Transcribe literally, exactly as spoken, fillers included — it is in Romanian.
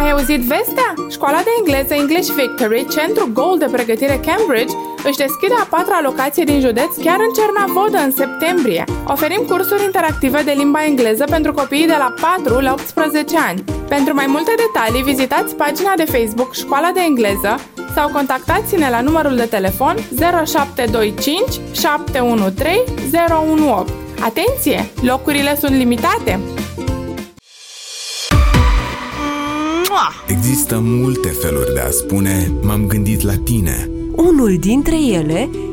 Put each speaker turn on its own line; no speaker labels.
Ai auzit vestea? Școala de engleză English Victory, centru Gold de pregătire Cambridge, își deschide a patra locație din județ chiar în Cernavodă în septembrie. Oferim cursuri interactive de limba engleză pentru copiii de la patru la optsprezece ani. Pentru mai multe detalii, vizitați pagina de Facebook Școala de Engleză sau contactați-ne la numărul de telefon zero șapte doi cinci șapte unu trei zero unu opt. Atenție! Locurile sunt limitate!
Există multe feluri de a spune "m-am gândit la tine".
Unul dintre ele